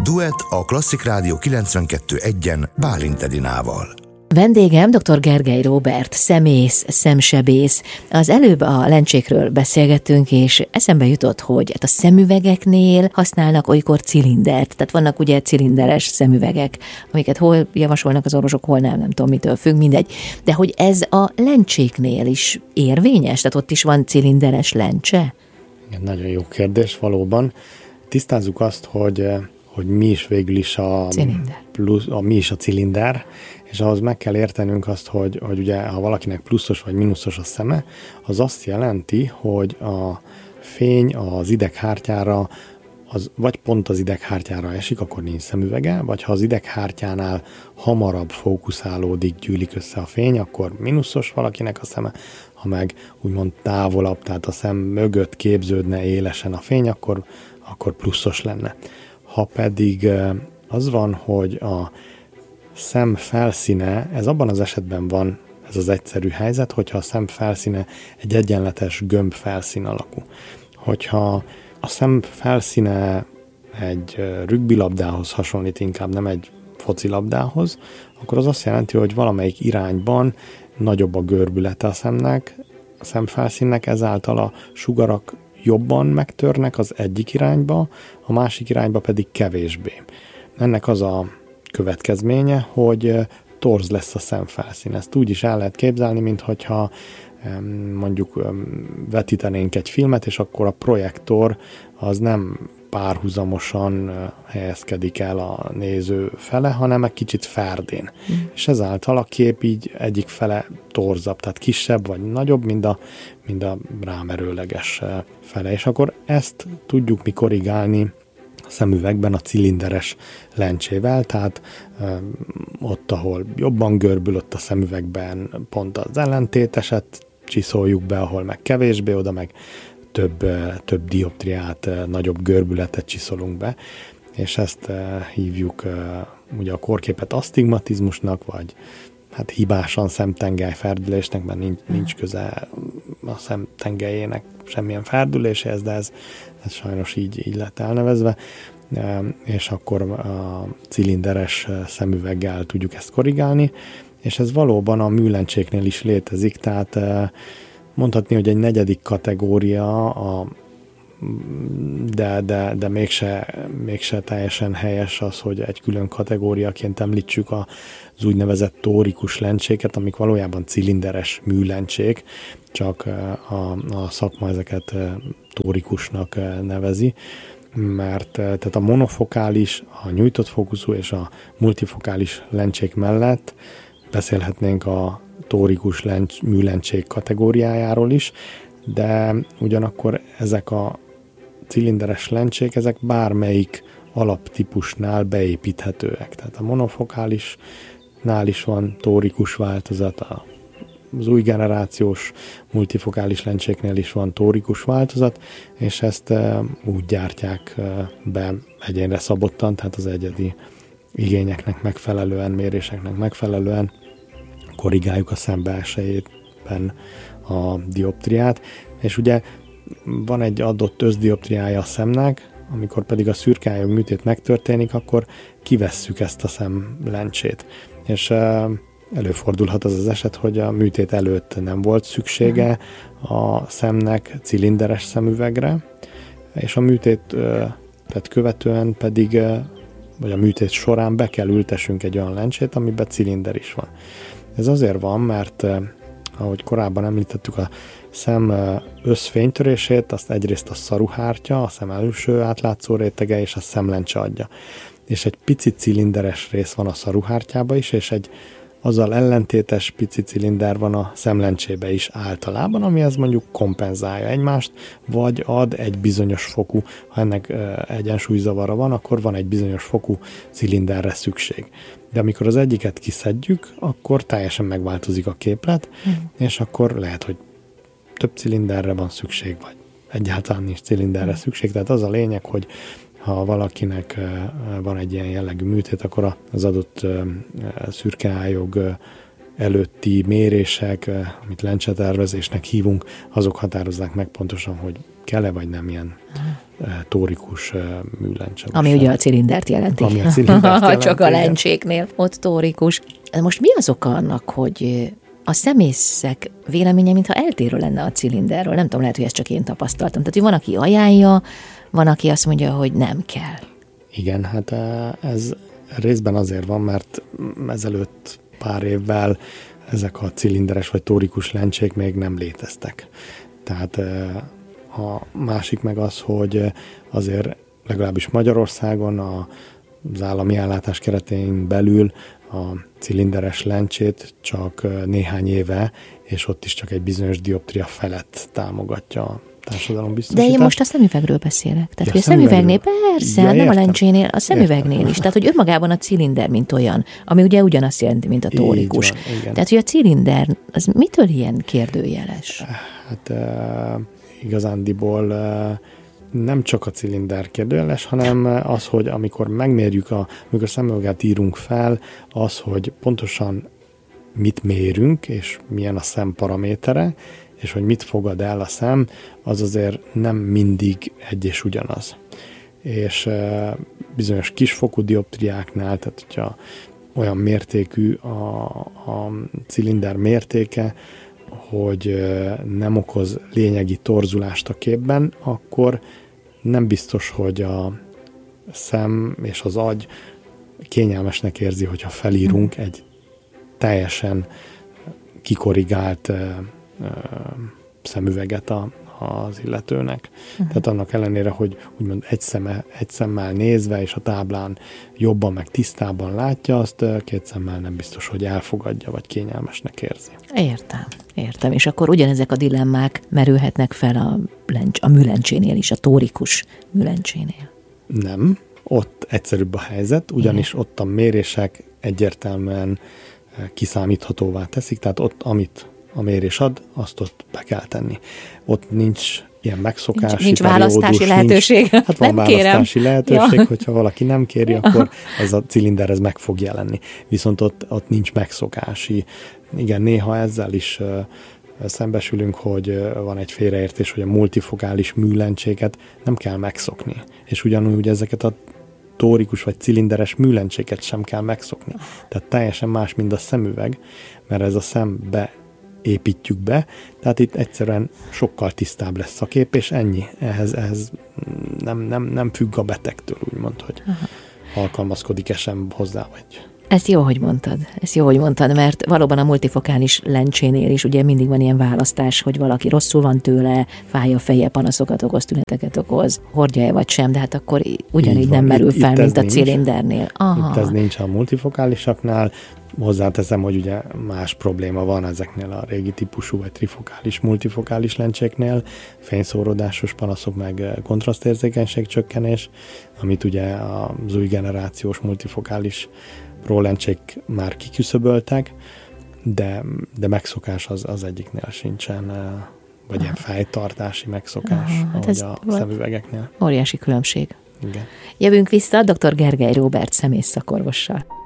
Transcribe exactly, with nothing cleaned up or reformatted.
Duett a Klasszik Rádió kilencvenkettő egyen Bálint Edinával. Vendégem dr. Gergely Róbert, szemész, szemsebész. Az előbb a lencsékről beszélgettünk, és eszembe jutott, hogy hát a szemüvegeknél használnak olykor cilindert. Tehát vannak ugye cilinderes szemüvegek, amiket hol javasolnak az orvosok, hol nem, nem tudom mitől függ, mindegy. De hogy ez a lencséknél is érvényes? Tehát ott is van cilinderes lencse? Igen, nagyon jó kérdés, valóban. Tisztázzuk azt, hogy hogy mi is végül is a, plusz, a, mi is a cilinder, és ahhoz meg kell értenünk azt, hogy, hogy ugye, ha valakinek pluszos vagy mínuszos a szeme, az azt jelenti, hogy a fény az ideghártyára, az vagy pont az ideghártyára esik, akkor nincs szemüvege, vagy ha az ideghártyánál hamarabb fókuszálódik, gyűlik össze a fény, akkor mínuszos valakinek a szeme, ha meg úgymond távolabb, tehát a szem mögött képződne élesen a fény, akkor, akkor pluszos lenne. Ha pedig az van, hogy a szem felszíne, ez abban az esetben van, ez az egyszerű helyzet, hogyha a szem felszíne egy egyenletes gömb felszín alakú. Hogyha a szem felszíne egy rugbilabdához hasonlít, inkább nem egy focilabdához, akkor az azt jelenti, hogy valamelyik irányban nagyobb a görbülete a szemnek, a szemfelszínnek, ezáltal a sugarak jobban megtörnek az egyik irányba, a másik irányba pedig kevésbé. Ennek az a következménye, hogy torz lesz a szemfelszín. Ezt úgy is el lehet képzelni, minthogyha mondjuk vetítenénk egy filmet, és akkor a projektor az nem párhuzamosan helyezkedik el a néző fele, hanem egy kicsit ferdén. Mm. És ezáltal a kép így egyik fele torzabb, tehát kisebb vagy nagyobb, mint a, mint a rámerőleges fele. És akkor ezt tudjuk mi korrigálni a szemüvegben a cilinderes lencsével, tehát ö, ott, ahol jobban görbül, ott a szemüvegben pont az ellentéteset csiszoljuk be, ahol meg kevésbé, oda meg több, több dioptriát, nagyobb görbületet csiszolunk be, és ezt hívjuk ugye a korképet asztigmatizmusnak, vagy hát hibásan szemtengely ferdülésnek, mert nincs, nincs köze a szemtengelyének semmilyen ferdüléséhez, de ez, ez sajnos így, így lett elnevezve, és akkor a cilinderes szemüveggel tudjuk ezt korrigálni, és ez valóban a műlencséknél is létezik, tehát mondhatni, hogy egy negyedik kategória, a, de, de, de mégse, mégse teljesen helyes az, hogy egy külön kategóriaként említsük az úgynevezett tórikus lencséket, amik valójában cilinderes műlencsék, csak a, a szakma ezeket tórikusnak nevezi, mert tehát a monofokális, a nyújtott fókuszú és a multifokális lencsék mellett beszélhetnénk a tórikus lencs, műlencsék kategóriájáról is, de ugyanakkor ezek a cilinderes lencsék, ezek bármelyik alaptípusnál beépíthetőek. Tehát a monofokálisnál is van tórikus változat, az új generációs multifokális lencséknél is van tórikus változat, és ezt úgy gyártják be egyénre szabottan, tehát az egyedi igényeknek megfelelően, méréseknek megfelelően korrigáljuk a szem belsejében a dioptriát, és ugye van egy adott összdioptriája a szemnek, amikor pedig a szürkeágyúk műtét megtörténik, akkor kivesszük ezt a szemlencsét. És előfordulhat az az eset, hogy a műtét előtt nem volt szüksége a szemnek cilinderes szemüvegre, és a műtét tehát követően pedig, vagy a műtét során be kell ültessünk egy olyan lencsét, amiben cilinder is van. Ez azért van, mert ahogy korábban említettük, a szem összfénytörését, azt egyrészt a szaruhártya, a szem előső átlátszó rétege és a szemlencse adja. És egy pici cilinderes rész van a szaruhártyába is, és egy azzal ellentétes pici cilinder van a szemlencsébe is általában, ami ez mondjuk kompenzálja egymást, vagy ad egy bizonyos fokú, ha ennek egyensúlyzavara van, akkor van egy bizonyos fokú cilinderre szükség. De amikor az egyiket kiszedjük, akkor teljesen megváltozik a képlet, mm. és akkor lehet, hogy több cilinderre van szükség, vagy egyáltalán nincs cilinderre mm. szükség. Tehát az a lényeg, hogy ha valakinek van egy ilyen jellegű műtét, akkor az adott szürkeályog előtti mérések, amit lencsetervezésnek hívunk, azok határozzák meg pontosan, hogy kell-e vagy nem ilyen tórikus műlencse. Ami ugye a cilindert jelenti. Ami a cilindert jelenti. Csak a lencséknél ott tórikus. Most mi az oka annak, hogy a szemészek véleménye, mintha eltérő lenne a cilinderről? Nem tudom, lehet, hogy ezt csak én tapasztaltam. Tehát, hogy van, aki ajánlja, van, aki azt mondja, hogy nem kell. Igen, hát ez részben azért van, mert ezelőtt pár évvel ezek a cilinderes vagy tórikus lencsék még nem léteztek. Tehát a másik meg az, hogy azért legalábbis Magyarországon az állami ellátás keretein belül a cilinderes lencsét csak néhány éve, és ott is csak egy bizonyos dioptria felett támogatja a társadalombiztosítás. De én most a szemüvegről beszélek. Tehát, ja, hogy a szemüvegnél, persze, ja, nem értem. a lencsénél, a szemüvegnél értem. is. Tehát, hogy önmagában a cilinder, mint olyan, ami ugye ugyanazt jelenti, mint a tórikus. Van, Tehát, hogy a cilinder, az mitől ilyen kérdőjeles? Hát uh, igazándiból uh, nem csak a cilinder kérdőjeles, hanem az, hogy amikor megmérjük, a, amikor szemüveget írunk fel, az, hogy pontosan mit mérünk, és milyen a szem paramétere, és hogy mit fogad el a szem, az azért nem mindig egy és ugyanaz. És e, bizonyos kisfokú dioptriáknál, tehát hogyha olyan mértékű a, a cilinder mértéke, hogy e, nem okoz lényegi torzulást a képben, akkor nem biztos, hogy a szem és az agy kényelmesnek érzi, hogyha felírunk egy teljesen kikorrigált e, szemüveget a, az illetőnek. Uh-huh. Tehát annak ellenére, hogy úgymond egy, szeme, egy szemmel nézve, és a táblán jobban meg tisztában látja, azt két szemmel nem biztos, hogy elfogadja, vagy kényelmesnek érzi. Értem, értem. És akkor ugyanezek a dilemmák merülhetnek fel a, lencs, a műlencsénél is, a tórikus műlencsénél. Nem. Ott egyszerűbb a helyzet, ugyanis igen. Ott a mérések egyértelműen kiszámíthatóvá teszik, tehát ott, amit a mérés ad, azt ott be kell tenni. Ott nincs ilyen megszokási Nincs, nincs választási lehetőség. Nincs, hát van nem választási kérem. lehetőség, Ja. hogyha valaki nem kéri, akkor ez a cilinder ez meg fog jelenni. Viszont ott, ott nincs megszokási. Igen, néha ezzel is uh, szembesülünk, hogy uh, van egy félreértés, hogy a multifokális műlencséket nem kell megszokni. És ugyanúgy ezeket a tórikus vagy cilinderes műlencséket sem kell megszokni. Tehát teljesen más, mint a szemüveg, mert ez a szembe építjük be, tehát itt egyszerűen sokkal tisztább lesz a kép, és ennyi. Ehhez, ehhez nem, nem, nem függ a betegtől, úgymond, hogy aha. alkalmazkodik-e sem hozzá, vagy... Ezt jó, hogy mondtad. Ezt jó, hogy mondtad, mert valóban a multifokális lencsénél is ugye mindig van ilyen választás, hogy valaki rosszul van tőle, fáj a feje, panaszokat okoz, tüneteket okoz, hordja-e vagy sem, de hát akkor ugyanígy nem merül itt, fel, itt mint a cilindernél. Aha. Itt ez nincs a multifokálisaknál. Hozzáteszem, hogy ugye más probléma van ezeknél a régi típusú vagy trifokális, multifokális lencséknél, fényszóródásos panaszok, meg kontrasztérzékenység csökkenés, amit ugye az új generációs multifokális prólencsék már kiküszöböltek, de, de megszokás az, az egyiknél sincsen, vagy ilyen fejtartási megszokás, aha, hát ahogy a szemüvegeknél. Óriási különbség. Igen. Jövünk vissza doktor Gergely Róbert szemész szakorvossal.